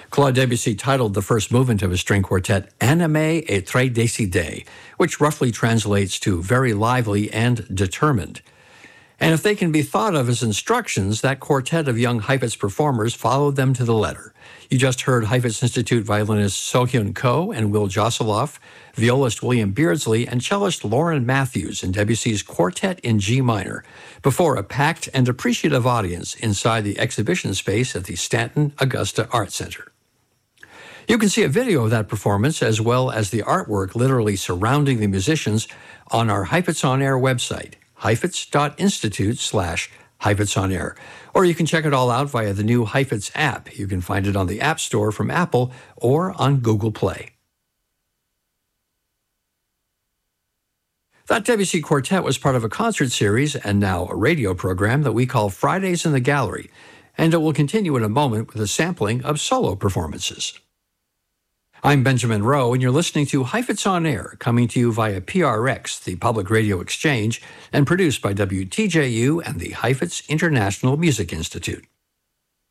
Claude Debussy titled the first movement of his string quartet Animé et très décidé, which roughly translates to very lively and determined. And if they can be thought of as instructions, that quartet of young Heifetz performers followed them to the letter. You just heard Heifetz Institute violinist Sohyun Ko and Will Josoloff, violist William Beardsley, and cellist Lauren Matthews in Debussy's Quartet in G minor, before a packed and appreciative audience inside the exhibition space at the Stanton Augusta Art Center. You can see a video of that performance, as well as the artwork literally surrounding the musicians, on our Heifetz On Air website, heifetz.institute/Heifetz On Air. Or you can check it all out via the new Heifetz app. You can find it on the App Store from Apple or on Google Play. That Debussy Quartet was part of a concert series and now a radio program that we call Fridays in the Gallery, and it will continue in a moment with a sampling of solo performances. I'm Benjamin Rowe, and you're listening to Heifetz On Air, coming to you via PRX, the Public Radio Exchange, and produced by WTJU and the Heifetz International Music Institute.